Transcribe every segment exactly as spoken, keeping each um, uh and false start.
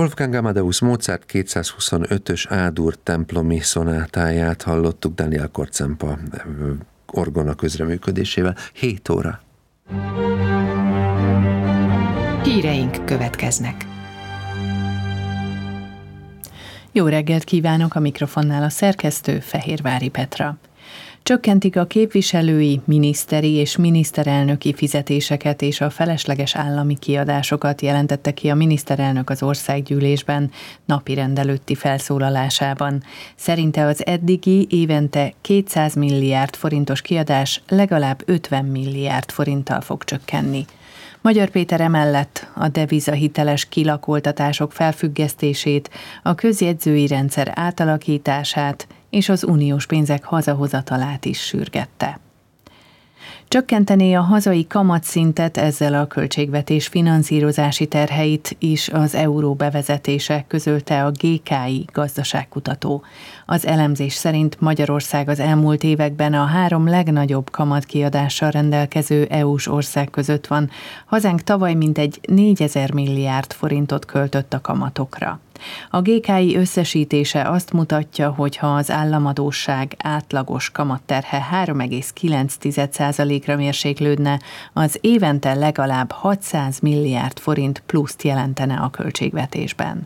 Wolfgang Amadeus Mozart kétszázhuszonötös A-dur templomi szonátáját hallottuk Daniel Korcempa orgona közreműködésével. hét óra. Híreink következnek. Jó reggelt kívánok, a mikrofonnál a szerkesztő Fehérvári Petra. Csökkentik a képviselői, miniszteri és miniszterelnöki fizetéseket és a felesleges állami kiadásokat, jelentette ki a miniszterelnök az országgyűlésben napirend előtti felszólalásában. Szerinte az eddigi évente kétszáz milliárd forintos kiadás legalább ötven milliárd forinttal fog csökkenni. Magyar Péter emellett a devizahiteles kilakoltatások felfüggesztését, a közjegyzői rendszer átalakítását és az uniós pénzek hazahozatalát is sürgette. Csökkentené a hazai kamatszintet, ezzel a költségvetés finanszírozási terheit is az euró bevezetése, közölte a gé ká i gazdaságkutató. Az elemzés szerint Magyarország az elmúlt években a három legnagyobb kamatkiadással rendelkező é u-s ország között van. Hazánk tavaly mintegy négyezer milliárd forintot költött a kamatokra. A gé ká i összesítése azt mutatja, hogy ha az államadósság átlagos kamatterhe három egész kilenc százalékra mérséklődne, az évente legalább hatszáz milliárd forint pluszt jelentene a költségvetésben.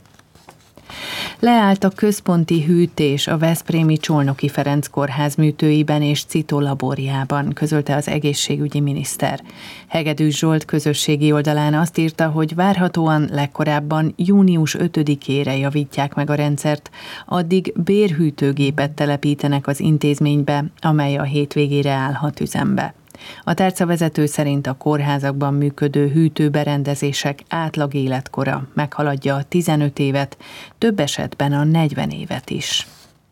Leállt a központi hűtés a veszprémi Csolnoki Ferenc kórház műtőiben és citolaborjában, közölte az egészségügyi miniszter. Hegedűs Zsolt közösségi oldalán azt írta, hogy várhatóan legkorábban június ötödikére javítják meg a rendszert, addig bérhűtőgépet telepítenek az intézménybe, amely a hétvégére állhat üzembe. A tárcavezető szerint a kórházakban működő hűtőberendezések átlag életkora meghaladja a tizenöt évet, több esetben a negyven évet is.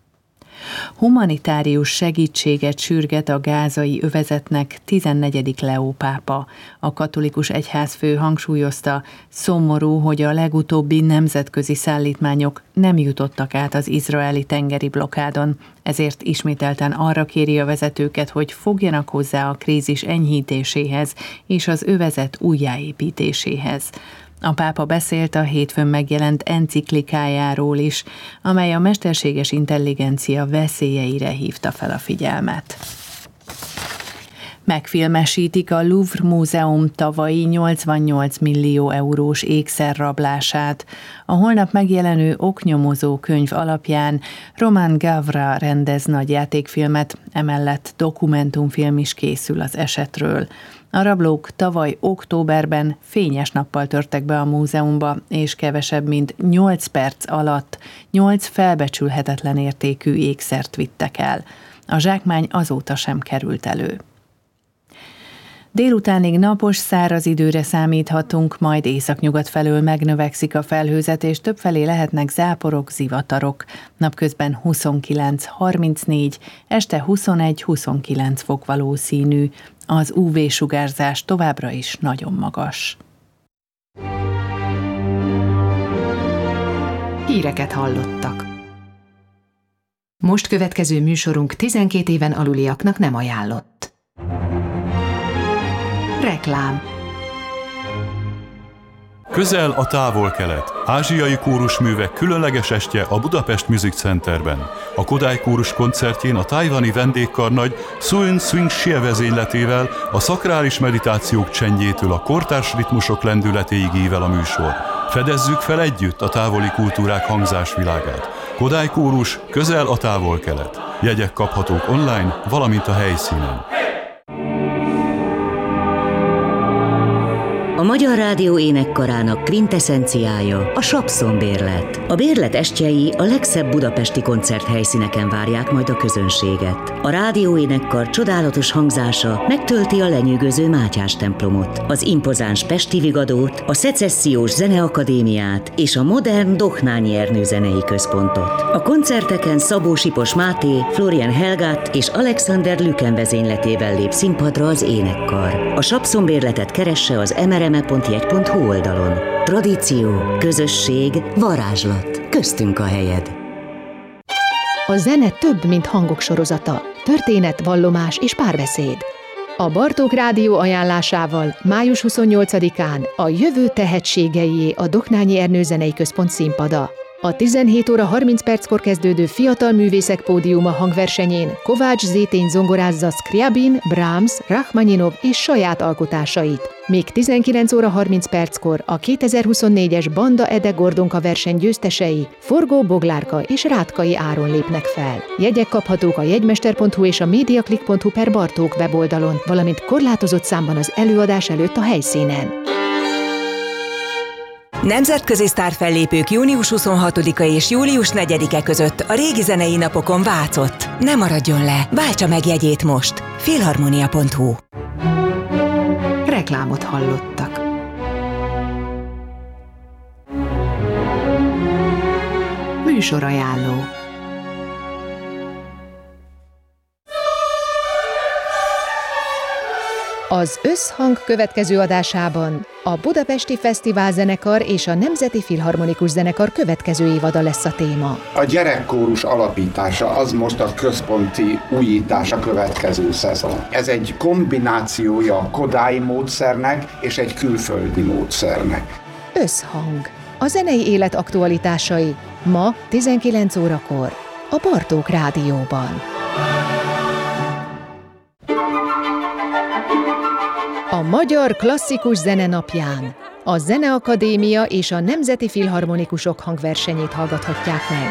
Humanitárius segítséget sürget a gázai övezetnek tizennegyedik Leó pápa. A katolikus egyházfő hangsúlyozta, szomorú, hogy a legutóbbi nemzetközi szállítmányok nem jutottak át az izraeli tengeri blokádon, ezért ismételten arra kéri a vezetőket, hogy fogjanak hozzá a krízis enyhítéséhez és az övezet újjáépítéséhez. A pápa beszélt a hétfőn megjelent enciklikájáról is, amely a mesterséges intelligencia veszélyeire hívta fel a figyelmet. Megfilmesítik a Louvre Múzeum tavalyi nyolcvannyolc millió eurós ékszerrablását. A holnap megjelenő oknyomozó könyv alapján Roman Gavra rendez nagy játékfilmet, emellett dokumentumfilm is készül az esetről. A rablók tavaly októberben fényes nappal törtek be a múzeumba, és kevesebb mint nyolc perc alatt nyolc felbecsülhetetlen értékű ékszert vittek el. A zsákmány azóta sem került elő. Délutánig napos, száraz időre számíthatunk, majd északnyugat felől megnövekszik a felhőzet, és többfelé lehetnek záporok, zivatarok. Napközben huszonkilenc harmincnégy, este huszonegy-huszonkilenc fok valószínű. Az ú vé-sugárzás továbbra is nagyon magas. Híreket hallottak. Most következő műsorunk tizenkét éven aluliaknak nem ajánlott. Reklám. Közel a távol-kelet. Ázsiai kórusművek különleges estje a Budapest Music Centerben. A Kodály kórus koncertjén a tajvani vendégkarnagy Suen Swing Xie vezényletével, a szakrális meditációk csendjétől a kortárs ritmusok lendületéig ível a műsor. Fedezzük fel együtt a távoli kultúrák hangzásvilágát. Kodály kórus, közel a távol-kelet. Jegyek kaphatók online, valamint a helyszínen. A Magyar Rádió énekkarának kvinteszenciája a Sapszon bérlet. A bérlet estjei a legszebb budapesti koncerthelyszíneken várják majd a közönséget. A rádió énekkar csodálatos hangzása megtölti a lenyűgöző Mátyás templomot, az impozáns Pesti Vigadót, a Szecessziós Zeneakadémiát és a modern Dohnányi Ernő Zenei Központot. A koncerteken Szabó Sipos Máté, Florian Helgát és Alexander Lüken vezényletével lép színpadra az énekkar. A Sapszon bérletet keresse az em er em e pont jegy pont hu oldalon. Tradíció, közösség, varázslat. Köztünk a helyed. A zene több, mint hangok sorozata. Történet, vallomás és párbeszéd. A Bartók Rádió ajánlásával május huszonnyolcadikán a Jövő tehetségeié a Doknányi Ernő Zenei Központ színpada. A tizenhét óra harminc perckor kezdődő Fiatal Művészek Pódiuma hangversenyén Kovács Zétény zongorázza Scriabin, Brahms, Rachmaninov és saját alkotásait. Még tizenkilenc óra harminc perckor a kétezer-huszonnégyes Banda Ede Gordonka verseny győztesei Forgó Boglárka és Rátkai Áron lépnek fel. Jegyek kaphatók a jegymester pont hu és a mediaclick pont hu per Bartók weboldalon, valamint korlátozott számban az előadás előtt a helyszínen. Nemzetközi sztárfellépők június huszonhatodika és július negyedike között a régi zenei napokon Vácott. Ne maradjon le, váltsa meg jegyét most. Filharmonia pont hu. Reklámot hallottak. Műsorajánló. Az Összhang következő adásában a Budapesti Fesztiválzenekar és a Nemzeti Filharmonikus Zenekar következő évada lesz a téma. A gyerekkórus alapítása az most a központi újítás a következő szezon. Ez egy kombinációja a Kodály módszernek és egy külföldi módszernek. Összhang. A zenei élet aktualitásai ma tizenkilenc órakor a Bartók Rádióban. A Magyar Klasszikus Zene napján a Zeneakadémia és a Nemzeti Filharmonikusok hangversenyét hallgathatják meg.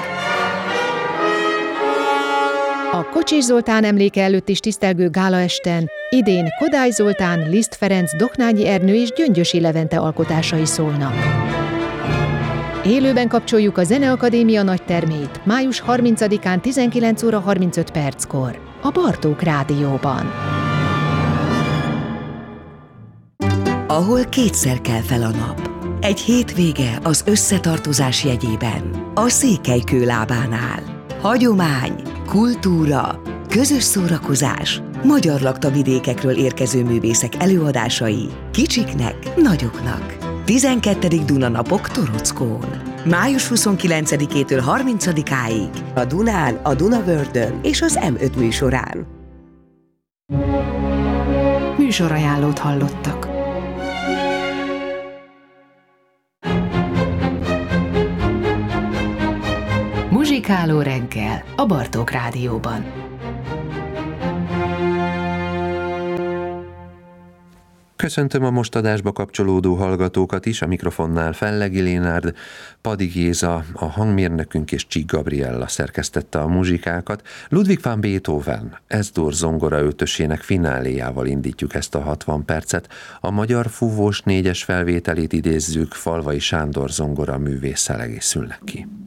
A Kocsis Zoltán emléke előtt is tisztelgő gálaesten idén Kodály Zoltán, Liszt Ferenc, Doknányi Ernő és Gyöngyösi Levente alkotásai szólnak. Élőben kapcsoljuk a Zeneakadémia nagytermét május harmincadikán tizenkilenc óra harmincöt perckor a Bartók Rádióban. Ahol kétszer kell fel a nap. Egy hétvége az összetartozás jegyében. A Székelykő lábánál. Hagyomány, kultúra, közös szórakozás, magyar laktavidékekről érkező művészek előadásai, kicsiknek, nagyoknak. tizenkettedik Dunanapok Torockón. május huszonkilencedikétől harmincadikáig a Dunán, a Dunavördön és az em öt műsorán. Műsorajánlót hallottak. Muzsikáló reggel a Bartók Rádióban. Köszöntöm a most adásba kapcsolódó hallgatókat is, a mikrofonnál Fellegi Lénárd, Padi Géza, a hangmérnökünk és Csík Gabriella szerkesztette a muzsikákat. Ludwig van Beethoven S-dur zongora ötösének fináléjával indítjuk ezt a hatvan percet. A magyar fúvós négyes felvételét idézzük, Falvai Sándor zongora művésszel egészülnek ki.